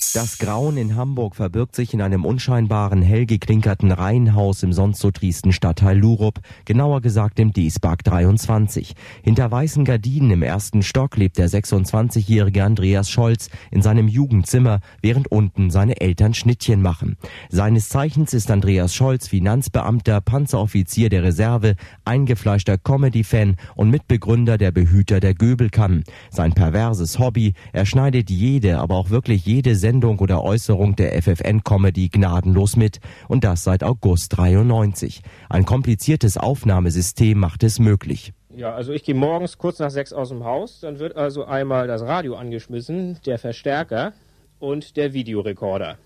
Das Grauen in Hamburg verbirgt sich in einem unscheinbaren, hell geklinkerten Reihenhaus im sonst so tristen Stadtteil Lurup, genauer gesagt im Diesbag 23. Hinter weißen Gardinen im ersten Stock lebt der 26-jährige Andreas Scholz in seinem Jugendzimmer, während unten seine Eltern Schnittchen machen. Seines Zeichens ist Andreas Scholz Finanzbeamter, Panzeroffizier der Reserve, eingefleischter Comedy-Fan und Mitbegründer der Behüter der Göbelkannen. Sein perverses Hobby: er schneidet jede, aber auch wirklich jede Sendung oder Äußerung der FFN-Comedy gnadenlos mit, und das seit August 93. Ein kompliziertes Aufnahmesystem macht es möglich. Ja, also ich gehe morgens kurz nach 6 aus dem Haus, dann wird also einmal das Radio angeschmissen, der Verstärker und der Videorekorder.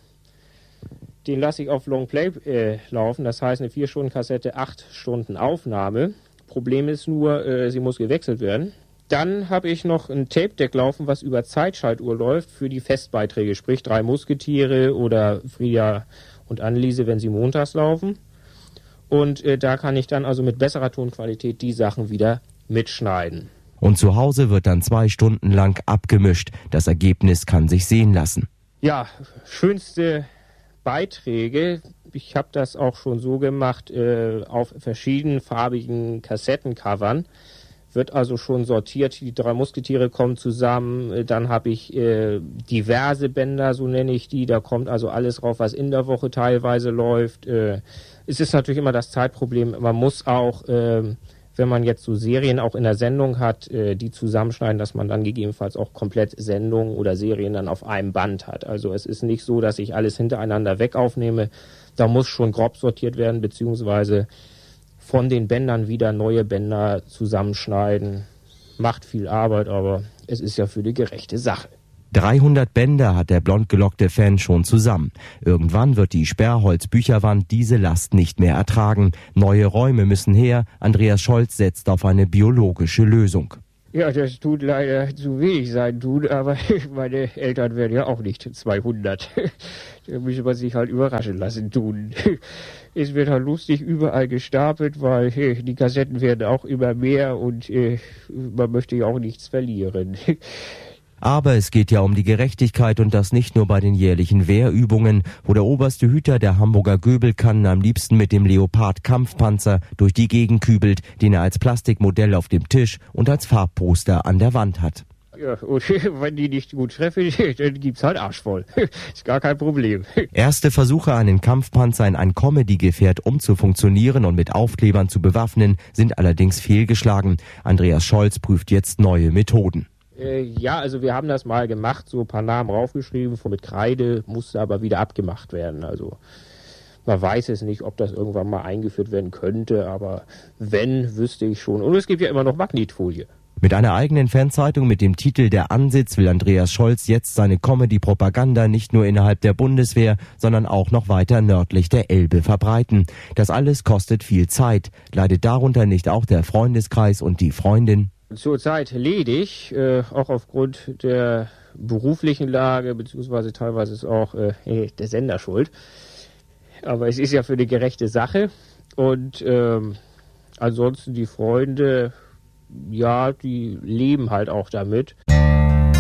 Den lasse ich auf Longplay laufen, das heißt eine 4-Stunden-Kassette, 8 Stunden Aufnahme. Problem ist nur, sie muss gewechselt werden. Dann habe ich noch ein Tape-Deck laufen, was über Zeitschaltuhr läuft für die Festbeiträge, sprich 3 Musketiere oder Frieda und Anneliese, wenn sie montags laufen. Und da kann ich dann also mit besserer Tonqualität die Sachen wieder mitschneiden. Und zu Hause wird dann 2 Stunden lang abgemischt. Das Ergebnis kann sich sehen lassen. Ja, schönste Beiträge. Ich habe das auch schon so gemacht, auf verschiedenfarbigen Kassettencovern. Wird also schon sortiert, die 3 Musketiere kommen zusammen, dann habe ich diverse Bänder, so nenne ich die, da kommt also alles drauf, was in der Woche teilweise läuft. Es ist natürlich immer das Zeitproblem, man muss auch, wenn man jetzt so Serien auch in der Sendung hat, die zusammenschneiden, dass man dann gegebenenfalls auch komplett Sendungen oder Serien dann auf einem Band hat. Also es ist nicht so, dass ich alles hintereinander weg aufnehme, da muss schon grob sortiert werden, beziehungsweise von den Bändern wieder neue Bänder zusammenschneiden. Macht viel Arbeit, aber es ist ja für die gerechte Sache. 300 Bänder hat der blondgelockte Fan schon zusammen. Irgendwann wird die Sperrholz-Bücherwand diese Last nicht mehr ertragen. Neue Räume müssen her. Andreas Scholz setzt auf eine biologische Lösung. Ja, das tut leider zu wenig sein tun, aber meine Eltern werden ja auch nicht 200. Da müssen wir sich halt überraschen lassen tun. Es wird halt lustig überall gestapelt, weil die Kassetten werden auch immer mehr und man möchte ja auch nichts verlieren. Aber es geht ja um die Gerechtigkeit, und das nicht nur bei den jährlichen Wehrübungen, wo der oberste Hüter der Hamburger Göbelkannen am liebsten mit dem Leopard-Kampfpanzer durch die Gegend kübelt, den er als Plastikmodell auf dem Tisch und als Farbposter an der Wand hat. Ja, und wenn die nicht gut treffen, dann gibt's halt Arsch voll. Ist gar kein Problem. Erste Versuche, einen Kampfpanzer in ein Comedy-Gefährt umzufunktionieren und mit Aufklebern zu bewaffnen, sind allerdings fehlgeschlagen. Andreas Scholz prüft jetzt neue Methoden. Ja, also wir haben das mal gemacht, so ein paar Namen raufgeschrieben, mit Kreide, musste aber wieder abgemacht werden. Also man weiß es nicht, ob das irgendwann mal eingeführt werden könnte, aber wenn, wüsste ich schon. Und es gibt ja immer noch Magnetfolie. Mit einer eigenen Fanzeitung mit dem Titel Der Ansitz will Andreas Scholz jetzt seine Comedy-Propaganda nicht nur innerhalb der Bundeswehr, sondern auch noch weiter nördlich der Elbe verbreiten. Das alles kostet viel Zeit. Leidet darunter nicht auch der Freundeskreis und die Freundin? Zurzeit ledig, auch aufgrund der beruflichen Lage, beziehungsweise teilweise ist auch der Sender schuld. Aber es ist ja für eine gerechte Sache. Und ansonsten die Freunde, ja, die leben halt auch damit.